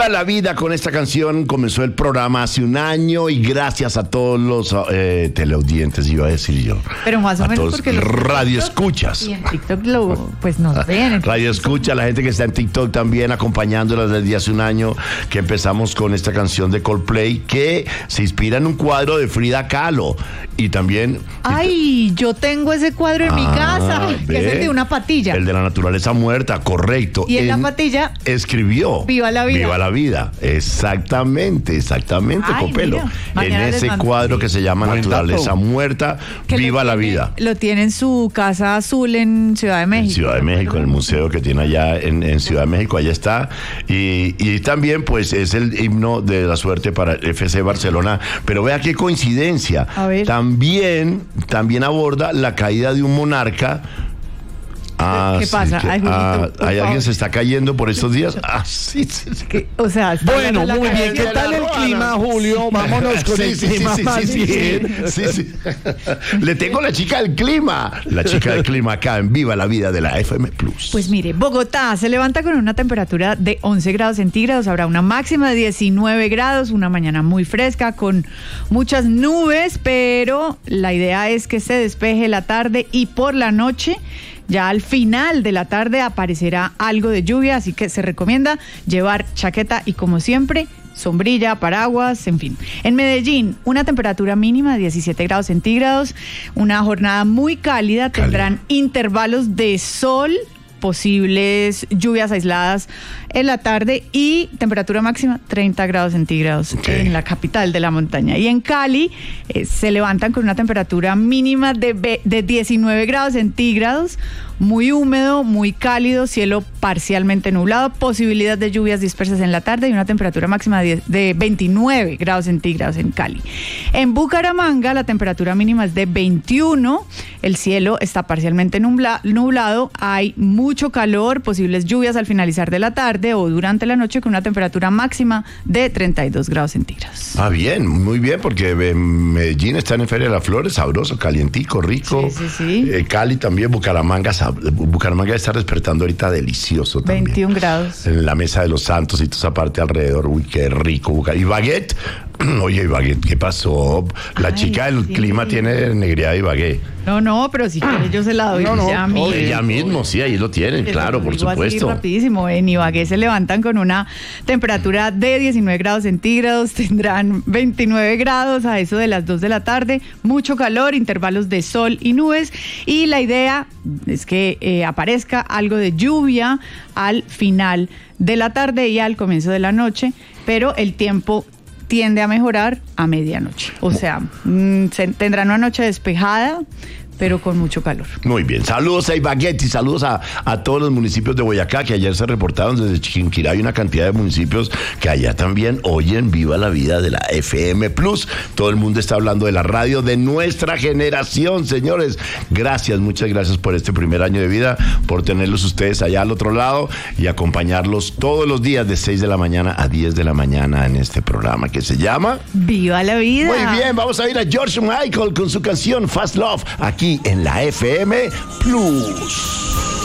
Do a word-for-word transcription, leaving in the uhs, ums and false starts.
Viva la vida con esta canción. Comenzó el programa hace un año y gracias a todos los eh, teleaudientes, iba a decir yo. Pero más o a menos todos porque los radio escuchas. Y en TikTok lo, pues nos ven. Radio escucha, la gente que está en TikTok también acompañándolas desde hace un año que empezamos con esta canción de Coldplay que se inspira en un cuadro de Frida Kahlo y también... Ay, yo tengo ese cuadro en ah, mi casa, ve, que es el de una patilla. El de la naturaleza muerta, correcto. Y en, en la patilla escribió Viva la vida. Viva la vida. Exactamente, exactamente, Ay, Copelo. Mira, en ese cuadro que se llama Buen Naturaleza dato. Muerta, que Viva lo la tiene, vida. Lo tiene en su casa azul en Ciudad de México. En Ciudad de México, en el museo que tiene allá en, en Ciudad de México, allá está. Y, y también, pues, es el himno de la suerte para el F C Barcelona. Pero vea qué coincidencia. A ver. También, también aborda la caída de un monarca. Ah, ¿Qué sí, pasa? que- Ay, Julito, ah, por ¿hay favor. alguien se está cayendo por estos días? Ah, sí, sí, sí. Que, o sea, está Bueno, hablando de muy la bien. ¿Qué canción. tal el clima, Julio? Vámonos con Sí, el sí, sí, clima sí, más sí, bien. sí, sí, sí. Le tengo la chica del clima. La chica del clima acá en Viva la Vida de la F M Plus. Pues mire, Bogotá se levanta con una temperatura de once grados centígrados, habrá una máxima de diecinueve grados, una mañana muy fresca con muchas nubes, pero la idea es que se despeje la tarde y por la noche, ya al final de la tarde aparecerá algo de lluvia, así que se recomienda llevar chaqueta y como siempre, sombrilla, paraguas, en fin. En Medellín, una temperatura mínima de diecisiete grados centígrados, una jornada muy cálida, tendrán intervalos de sol, posibles lluvias aisladas en la tarde y temperatura máxima treinta grados centígrados Okay. en la capital de la montaña. Y en Cali eh, se levantan con una temperatura mínima de, ve- de diecinueve grados centígrados, muy húmedo, muy cálido, cielo parcialmente nublado, posibilidad de lluvias dispersas en la tarde y una temperatura máxima de, diez de veintinueve grados centígrados en Cali. En Bucaramanga la temperatura mínima es de veintiuno, el cielo está parcialmente nubla- nublado, hay mucho calor, posibles lluvias al finalizar de la tarde o durante la noche con una temperatura máxima de treinta y dos grados centígrados. Ah, bien, muy bien, porque eh, Medellín está en Feria de las Flores, sabroso, calientico, rico. Sí, sí, sí. Eh, Cali también, Bucaramanga, sab- Bucaramanga está despertando ahorita delicioso también. veintiún grados. En la Mesa de los Santos y toda esa parte alrededor, uy, qué rico. Bucar- Y Baguette, oye, Baguette, ¿qué pasó? La Ay, chica del sí. clima tiene negridad de Baguette. No, no, pero si quiere yo se la doy No, no, ya mismo. oye, Ella mismo, sí, ahí lo tienen, Les claro, lo por digo así supuesto. rapidísimo. En Ibagué se levantan con una temperatura de diecinueve grados centígrados, tendrán veintinueve grados a eso de las dos de la tarde, mucho calor, intervalos de sol y nubes, y la idea es que eh, aparezca algo de lluvia al final de la tarde y al comienzo de la noche, pero el tiempo tiende a mejorar a medianoche. O sea, mm, se, tendrán una noche despejada, pero con mucho calor. Muy bien, saludos a Ibaguette y saludos a, a todos los municipios de Boyacá que ayer se reportaron desde Chiquinquirá. Hay una cantidad de municipios que allá también oyen Viva la Vida de la F M Plus. Todo el mundo está hablando de la radio de nuestra generación, señores. Gracias, muchas gracias por este primer año de vida, por tenerlos ustedes allá al otro lado y acompañarlos todos los días de seis de la mañana a diez de la mañana en este programa que se llama... ¡Viva la vida! Muy bien, vamos a ir a George Michael con su canción Fast Love aquí en la F M Plus.